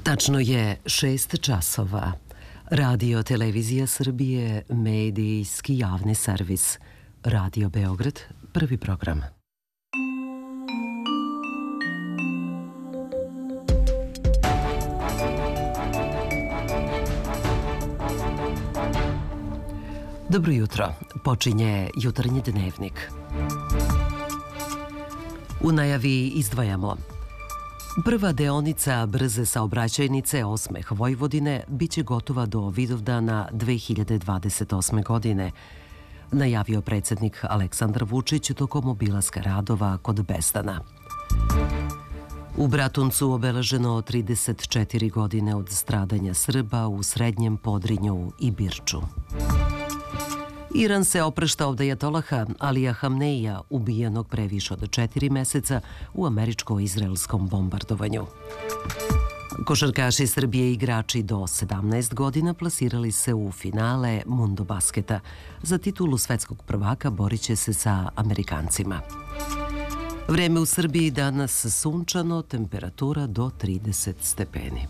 Tačno je 6 časova. Radio Televizija Srbije, medijski javni servis. Radio Beograd, prvi program. Dobro jutro. Počinje jutarnji dnevnik. U najavi izdvajamo: prva deonica brze saobraćajnice Osmeh Vojvodine biće gotova do Vidovdana 2028. godine, najavio predsjednik Aleksandar Vučić tokom obilaska radova kod Bestana. U Bratuncu obeleženo 34 godine od stradanja Srba u Srednjem Podrinju i Birču. Iran se oprašta od ajatolaha Alija Hamneija, ubijenog pre više od 4 meseca u američko-izraelskom bombardovanju. Košarkaši Srbije i igrači do 17 godina plasirali se u finale Mundo basketa. Za titulu svetskog prvaka borit će se sa Amerikancima. Vreme u Srbiji danas sunčano, temperatura do 30 stepeni.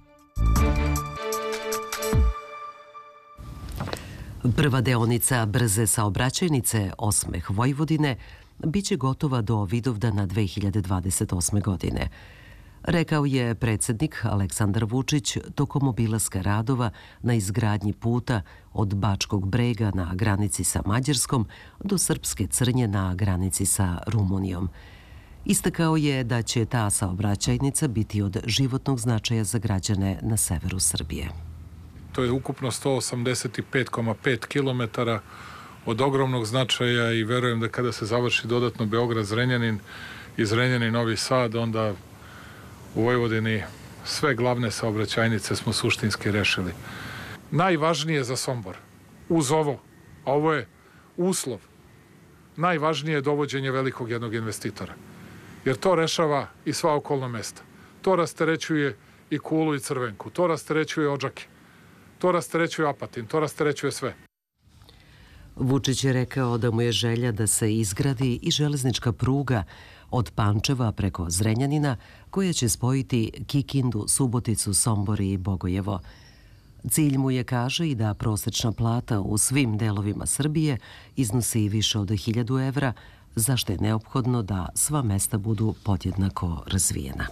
Prva deonica brze saobraćajnice Osmeh Vojvodine biće gotova do Vidovdana 2028. godine, rekao je predsjednik Aleksandar Vučić tokom obilaska radova na izgradnji puta od Bačkog Brega na granici sa Mađarskom do Srpske Crnje na granici sa Rumunijom. Istakao je da će ta saobraćajnica biti od životnog značaja za građane na severu Srbije. To je ukupno 185,5 km od ogromnog značaja i verujem da kada se završi dodatno Beograd-Zrenjanin i Zrenjanin-Novi Sad, onda u Vojvodini sve glavne saobraćajnice smo suštinski rešili. Najvažnije za Sombor, uz ovo je uslov, najvažnije je dovođenje velikog jednog investitora. Jer to rešava i sva okolna mesta. To rasterećuje i Kulu i Crvenku, to rasterećuje Odžake. To rasterećuje Apatin, to rasterećuje sve. Vučić je rekao da mu je želja da se izgradi i železnička pruga od Pančeva preko Zrenjanina, koja će spojiti Kikindu, Suboticu, Sombor i Bogojevo. Cilj mu je, kaže, i da prosečna plata u svim delovima Srbije iznosi više od 1000 evra, zašto je neophodno da sva mesta budu podjednako razvijena.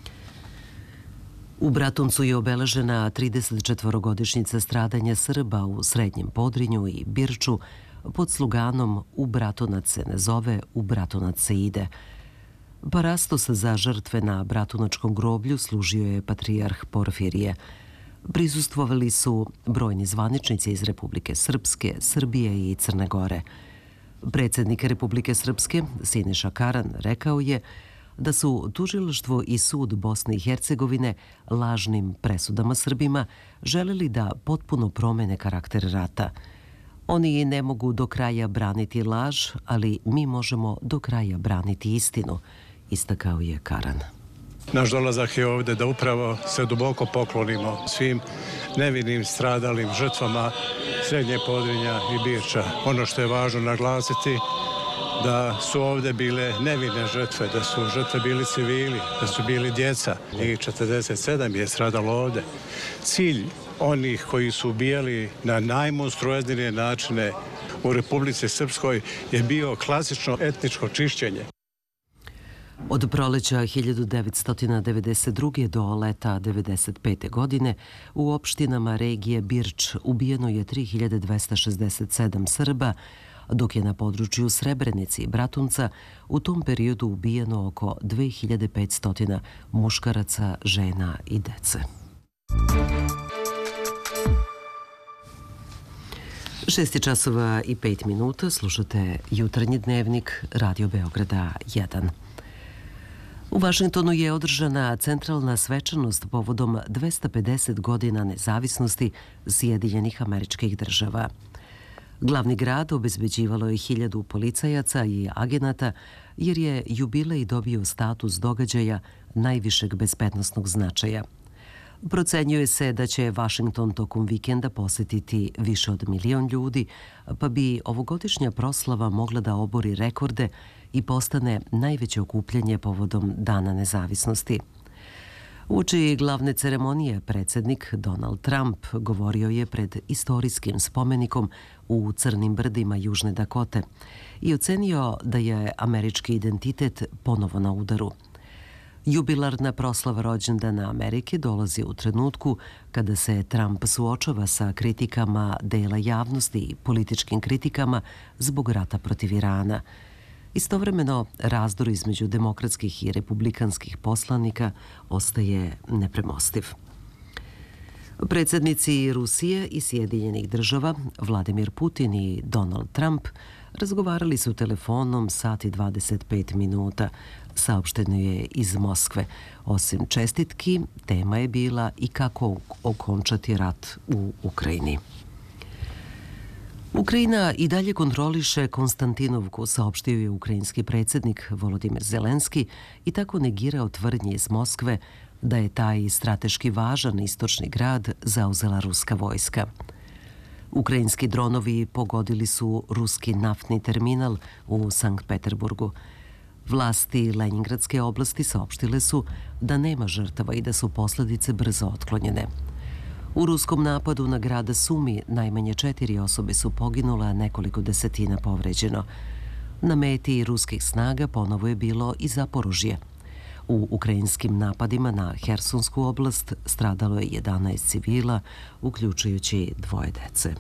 U Bratuncu je obeležena 34-godišnjica stradanja Srba u Srednjem Podrinju i Birču pod sloganom "U Bratunac se ne zove, u Bratunac se ide". Parastos za žrtve na Bratunačkom groblju služio je patrijarh Porfirije. Prisustvovali su brojni zvaničnici iz Republike Srpske, Srbije i Crne Gore. Predsjednik Republike Srpske, Siniša Karan, rekao je da su tužilaštvo i sud Bosne i Hercegovine lažnim presudama Srbima želeli da potpuno promene karakter rata. Oni ne mogu do kraja braniti laž, ali mi možemo do kraja braniti istinu, istakao je Karan. Naš dolazak je ovdje da upravo se duboko poklonimo svim nevinim stradalim žrtvama Srednje Podrinja i Birča. Ono što je važno naglasiti, da su ovdje bile nevine žrtve, da su žrtve bili civili, da su bili djeca. I 47 je stradalo ovdje. Cilj onih koji su ubijali na najmonstruoznije načine u Republici Srpskoj je bio klasično etničko čišćenje. Od proleća 1992. do leta 1995. godine u opštinama regije Birč ubijeno je 3267 Srba, dok je na području Srebrenice i Bratunca u tom periodu ubijeno oko 2500 muškaraca, žena i dece. 6 časova i 5 minuta, slušate jutarnji dnevnik Radio Beograda 1. U Vašingtonu je održana centralna svečanost povodom 250 godina nezavisnosti Sjedinjenih Američkih Država. Glavni grad obezbeđivalo je 1000 policajaca i agenata, jer je jubilej dobio status događaja najvišeg bezbednosnog značaja. Procenjuje se da će Vašington tokom vikenda posetiti više od 1 milion ljudi, pa bi ovogodišnja proslava mogla da obori rekorde i postane najveće okupljanje povodom Dana nezavisnosti. Uoči glavne ceremonije predsjednik Donald Trump govorio je pred istorijskim spomenikom u Crnim brdima Južne Dakote i ocenio da je američki identitet ponovo na udaru. Jubilarna proslava rođendana Amerike dolazi u trenutku kada se Trump suočava sa kritikama dela javnosti i političkim kritikama zbog rata protiv Irana. Istovremeno, razdor između demokratskih i republikanskih poslanika ostaje nepremostiv. Predsjednici Rusije i Sjedinjenih država, Vladimir Putin i Donald Trump, razgovarali su telefonom sat i 25 minuta, saopšteno je iz Moskve. Osim čestitki, tema je bila i kako okončati rat u Ukrajini. Ukrajina i dalje kontroliše Konstantinovku, saopštio je ukrajinski predsjednik Volodimir Zelenski i tako negirao tvrdnje iz Moskve da je taj strateški važan istočni grad zauzela ruska vojska. Ukrajinski dronovi pogodili su ruski naftni terminal u Sankt Peterburgu. Vlasti Leningradske oblasti saopštile su da nema žrtava i da su posljedice brzo otklonjene. U ruskom napadu na grada Sumi najmanje 4 osobe su poginule, a nekoliko desetina povređeno. Na meti ruskih snaga ponovo je bilo i Zaporožje. U ukrajinskim napadima na Hersonsku oblast stradalo je 11 civila, uključujući 2 dece.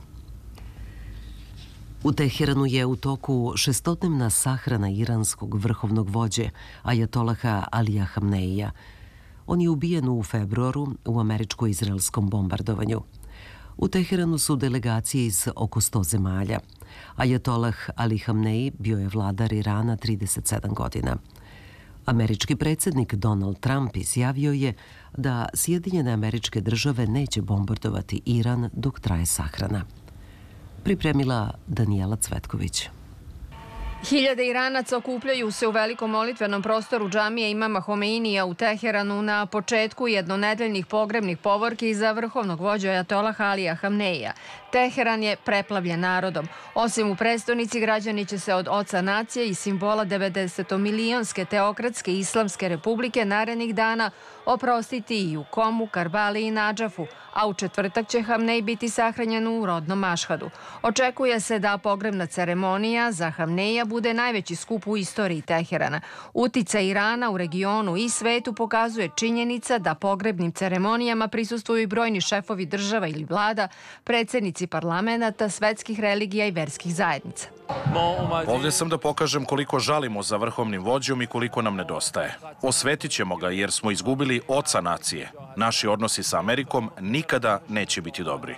U Teheranu je u toku 600-dnevna sahrana iranskog vrhovnog vođe Ajatolaha Alija Hamneija. On je ubijen u februaru u američko-izraelskom bombardovanju. U Teheranu su delegacije iz oko 100 zemalja. Ajatolah Ali Hamneji bio je vladar Irana 37 godina. Američki predsjednik Donald Trump izjavio je da Sjedinjene Američke Države neće bombardovati Iran dok traje sahrana. Pripremila Danijela Cvetković. Hiljade Iranaca okupljaju se u velikom molitvenom prostoru džamije imama Homeinija u Teheranu na početku jednonedeljnih pogrebnih povorki za vrhovnog vođu Ajatolaha Alija Hamneija. Teheran je preplavljen narodom. Osim u prestonici, građani će se od oca nacije i simbola 90-milionske teokratske islamske republike narednih dana oprostiti i u Komu, Karbali i Nadžafu, a u četvrtak će Hamnej biti sahranjen u rodnom Mašhadu. Očekuje se da pogrebna ceremonija za Hamneija bude najveći skup u istoriji Teherana. Uticaj Irana u regionu i svetu pokazuje činjenica da pogrebnim ceremonijama prisustvuju i brojni šefovi država ili vlada, predsjednici parlamenata, svetskih religija i verskih zajednica. Ovdje sam da pokažem koliko žalimo za vrhovnim vođom i koliko nam nedostaje. Osvetit ćemo ga jer smo izgubili oca nacije. Naši odnosi sa Amerikom nikada neće biti dobri.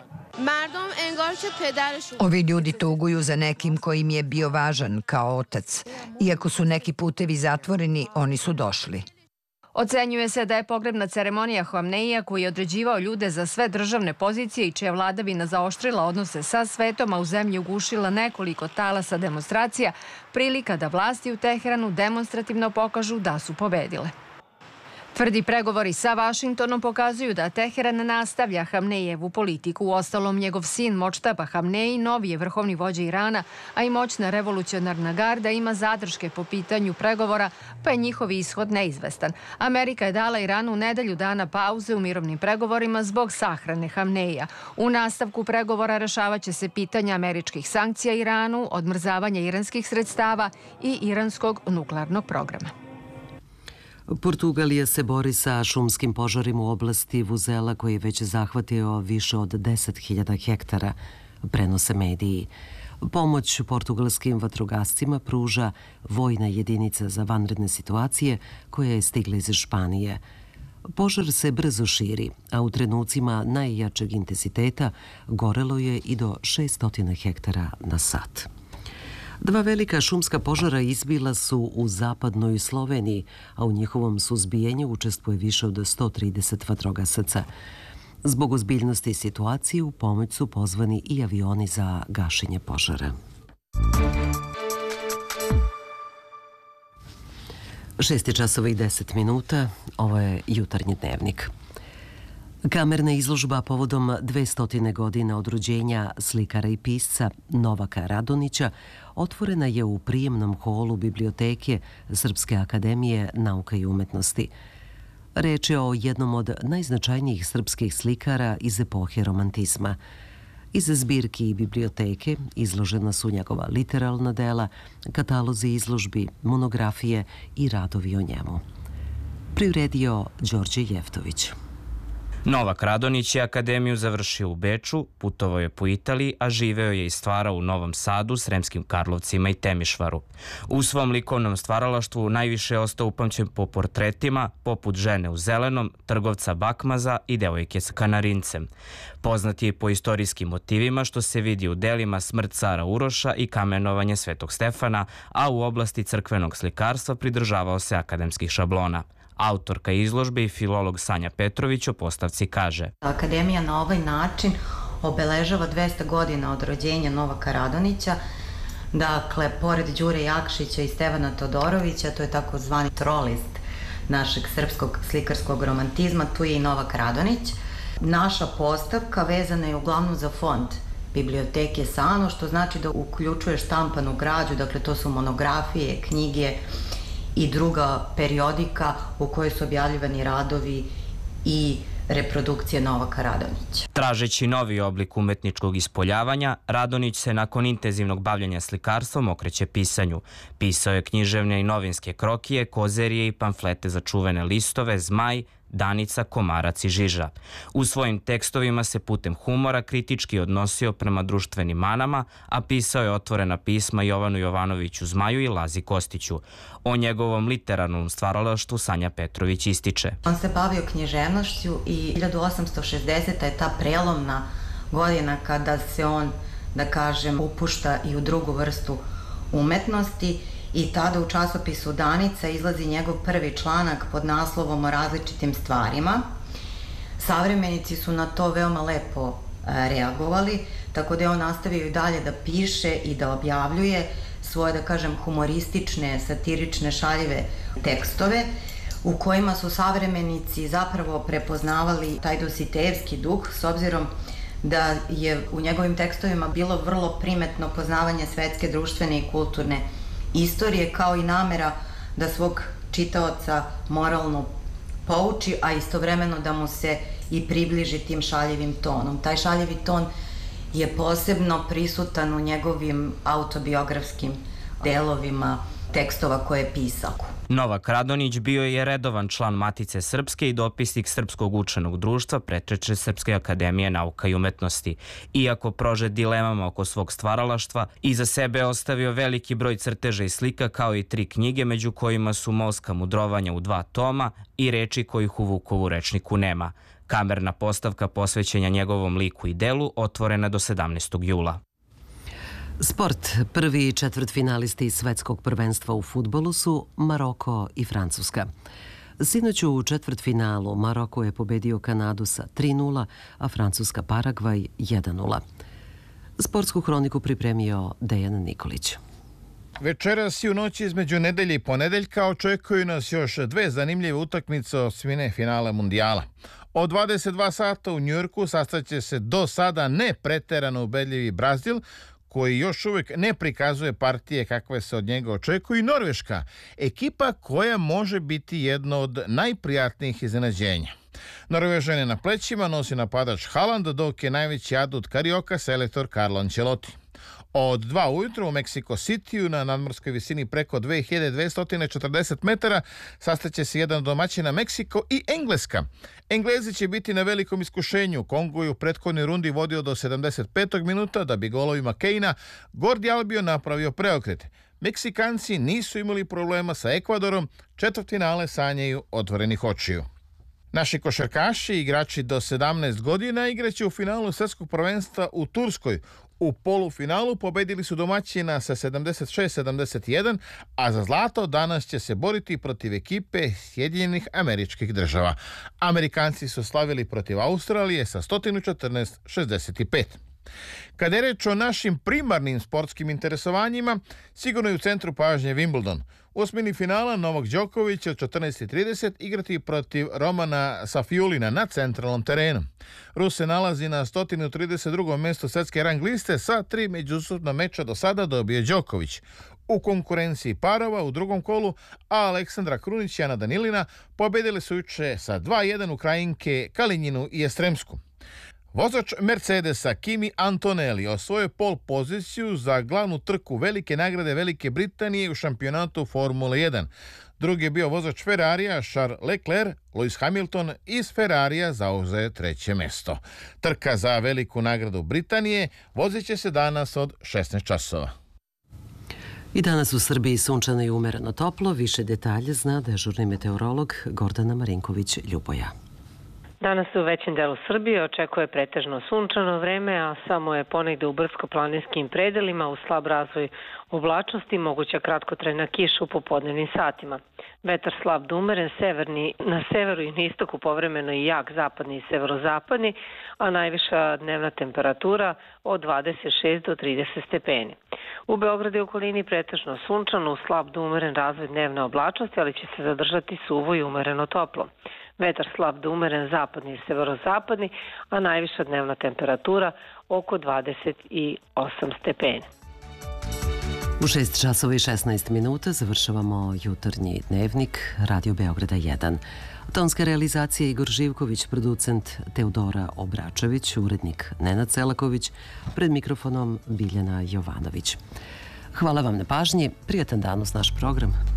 Ovi ljudi tuguju za nekim koji im je bio važan kao otac. Iako su neki putevi zatvoreni, oni su došli. Ocenjuje se da je pogrebna ceremonija Hamneija, koji je određivao ljude za sve državne pozicije i čija vladavina zaoštrila odnose sa svetom, a u zemlji ugušila nekoliko talasa demonstracija, prilika da vlasti u Teheranu demonstrativno pokažu da su pobedile. Tvrdi pregovori sa Vašingtonom pokazuju da Teheran nastavlja Hamnejevu politiku. Uostalom, njegov sin Močtaba Hamneji, novi je vrhovni vođa Irana, a i moćna revolucionarna garda ima zadrške po pitanju pregovora, pa je njihov ishod neizvestan. Amerika je dala Iranu nedelju dana pauze u mirovnim pregovorima zbog sahrane Hamneija. U nastavku pregovora rešavaće se pitanja američkih sankcija Iranu, odmrzavanja iranskih sredstava i iranskog nuklearnog programa. Portugalija se bori sa šumskim požarima u oblasti Vuzela koji je već zahvatio više od 10.000 hektara, prenose mediji. Pomoć portugalskim vatrogascima pruža vojna jedinica za vanredne situacije koja je stigla iz Španije. Požar se brzo širi, a u trenucima najjačeg intenziteta gorelo je i do 600 hektara na sat. 2 velika šumska požara izbila su u zapadnoj Sloveniji, a u njihovom suzbijenju učestvuje više od 130 vatrogasaca. Zbog ozbiljnosti situacije u pomoć su pozvani i avioni za gašenje požara. 6:10. Ovo je jutarnji dnevnik. Kamerna izložba povodom 200 godina od rođenja slikara i pisca Novaka Radonića otvorena je u prijemnom holu biblioteke Srpske akademije nauka i umetnosti. Reč je o jednom od najznačajnijih srpskih slikara iz epohe romantizma. Iz zbirki i biblioteke izložena su njegova literalna dela, katalozi izložbi, monografije i radovi o njemu. Priredio Đorđe Jeftović. Novak Radonjić je akademiju završio u Beču, putovao je po Italiji, a živeo je i stvarao u Novom Sadu, Sremskim Karlovcima i Temišvaru. U svom likovnom stvaralaštvu najviše je ostao upamćen po portretima, poput žene u zelenom, trgovca bakmaza i devojke sa kanarincem. Poznat je i po istorijskim motivima, što se vidi u delima Smrt cara Uroša i Kamenovanje Svetog Stefana, a u oblasti crkvenog slikarstva pridržavao se akademskih šablona. Autorka izložbe i filolog Sanja Petrović o postavci kaže: Akademija na ovaj način obeležava 200 godina od rođenja Novaka Radonjića. Dakle, pored Đure Jakšića i Stevana Todorovića, to je takozvani trolist našeg srpskog slikarskog romantizma, tu je i Novak Radonjić. Naša postavka vezana je uglavnom za fond biblioteke Sano, što znači da uključuje štampanu građu, dakle to su monografije, knjige i druga periodika u kojoj su objavljivani radovi i reprodukcije Novaka Radonjića. Tražeći novi oblik umetničkog ispoljavanja, Radonjić se nakon intenzivnog bavljenja slikarstvom okreće pisanju. Pisao je književne i novinske krokije, kozerije i pamflete za čuvene listove, Zmaj, Danica, Komarac i Žiža. U svojim tekstovima se putem humora kritički odnosio prema društvenim manama, a pisao je otvorena pisma Jovanu Jovanoviću Zmaju i Lazi Kostiću. O njegovom literarnom stvaralaštvu Sanja Petrović ističe: On se bavio književnošću i 1860. je ta prelomna godina kada se on, da kažem, upušta i u drugu vrstu umetnosti. I tada u časopisu Danica izlazi njegov prvi članak pod naslovom o različitim stvarima. Savremenici su na to veoma lepo reagovali, tako da je on nastavio i dalje da piše i da objavljuje svoje, da kažem, humoristične, satirične, šaljive tekstove u kojima su savremenici zapravo prepoznavali taj dositejevski duh, s obzirom da je u njegovim tekstovima bilo vrlo primetno poznavanje svetske, društvene i kulturne istorije, kao i namera da svog čitaoca moralno pouči, a istovremeno da mu se i približi tim šaljivim tonom. Taj šaljivi ton je posebno prisutan u njegovim autobiografskim delovima tekstova koje je pisao. Novak Radonjić bio je redovan član Matice Srpske i dopisnik Srpskog učenog društva preteče Srpske akademije nauka i umetnosti. Iako prožet dilemama oko svog stvaralaštva, iza sebe je ostavio veliki broj crteža i slika, kao i 3 knjige, među kojima su Molska mudrovanja u 2 toma i Reči kojih u Vukovu rečniku nema. Kamerna postavka posvećenja njegovom liku i delu otvorena do 17. jula. Sport. Prvi četvrtfinalisti svetskog prvenstva u fudbalu su Maroko i Francuska. Sinoć u četvrtfinalu Maroko je pobedio Kanadu sa 3:0, a Francuska Paragvaj 1:0. Sportsku hroniku pripremio Dejan Nikolić. Večeras i u noći između nedelje i ponedeljka očekuju nas još 2 zanimljive utakmice osmine finala mundijala. Od 22 sata u Njujorku sastaće se do sada ne preterano ubedljivi Brazil, koji još uvijek ne prikazuje partije kakve se od njega očekuju, i Norveška, ekipa koja može biti jedno od najprijatnijih iznenađenja. Norvežane na plećima nosi napadač Haaland, dok je najveći adut Karioka selektor Carlo Ancelotti. Od 2 ujutro u Mexico Cityu na nadmorskoj visini preko 2240 metara sastaće se jedan domaćina Meksiko i Engleska. Englezi će biti na velikom iskušenju. Kongo je u prethodnoj rundi vodio do 75. minuta da bi golovima Kejna Gordi Albio napravio preokret. Meksikanci nisu imali problema sa Ekvadorom, četvrtfinale sanjaju otvorenih očiju. Naši košarkaši, igrači do 17 godina, igraće u finalu svjetskog prvenstva u Turskoj. U polufinalu pobedili su domaćina sa 76-71, a za zlato danas će se boriti protiv ekipe Sjedinjenih Američkih Država. Amerikanci su slavili protiv Australije sa 114-65. Kada je reč o našim primarnim sportskim interesovanjima, sigurno je u centru pažnje Wimbledon. U osmini finala Novak Đoković će od 14:30 igrati protiv Romana Safiulina na centralnom terenu. Rus se nalazi na 132. mjestu svjetske rang liste, sa 3 međusobna meča do sada dobio Đoković. U konkurenciji parova u drugom kolu Aleksandra Krunić i Ana Danilina pobedili su juče sa 2:1 Ukrajinke Kalinjinu i Estremsku. Vozač Mercedesa Kimi Antonelli osvojio pol poziciju za glavnu trku velike nagrade Velike Britanije u šampionatu Formule 1. Drugi je bio vozač Ferrarija Charles Leclerc. Lewis Hamilton iz Ferrarija zauzeo treće mesto. Trka za veliku nagradu Britanije vozit će se danas od 16 časova. I danas u Srbiji sunčano i umereno toplo. Više detalje zna dežurni meteorolog Gordana Marinković-Ljuboja. Danas u većem delu Srbije očekuje pretežno sunčano vreme, a samo je ponegde u brdsko-planinskim predelima uz slab razvoj oblačnosti moguća kratkotrajna kiša u popodnevnim satima. Vetar slab do umeren, severni, na severu i na istoku povremeno i jak zapadni i severozapadni, a najviša dnevna temperatura od 26 do 30 stepeni. U Beogradu i okolini pretežno sunčano uz slab do umeren razvoj dnevne oblačnosti, ali će se zadržati suvo i umereno toplo. Vetar slab do umeren zapadni i severozapadni, a najviša dnevna temperatura oko 28 stepeni. U 6 časova i 16 minuta završavamo jutarnji dnevnik Radio Beograda 1. Tonska realizacija Igor Živković, producent Teodora Obračević, urednik Nenad Selaković, pred mikrofonom Biljana Jovanović. Hvala vam na pažnji, prijatan dan uz naš program.